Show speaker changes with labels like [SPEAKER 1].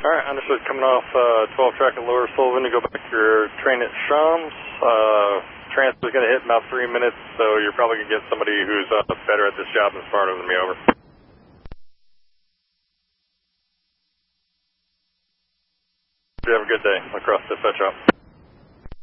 [SPEAKER 1] All right, understood. Coming off 12 track at Lower Sullivan to go back to your train at Shums. Transfer's going to hit in about 3 minutes, so you're probably going to get somebody who's better at this job and smarter than me. Over. You have a good day. Across dispatch out.